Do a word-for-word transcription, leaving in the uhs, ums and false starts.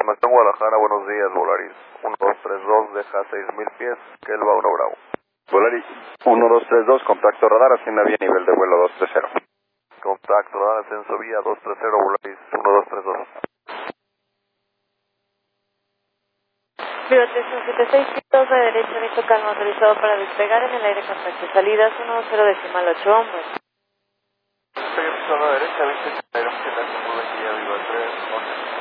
Macón, Guadalajara, buenos días, Volaris. uno dos tres dos, deja seis mil pies, que él va uno Bravo. Volaris uno dos tres dos, contacto radar, ascienda vía nivel de vuelo dos tres cero. Contacto radar, ascenso vía dos tres cero, Volaris uno dos tres dos. Piloto setenta y seis pisos de derecha, visto calma, autorizado para despegar en el aire contacto. Salidas uno cero decimal ocho, hombre. Estoy en zona derecha, viste, aire, que tal como ven que ya viva tres, once.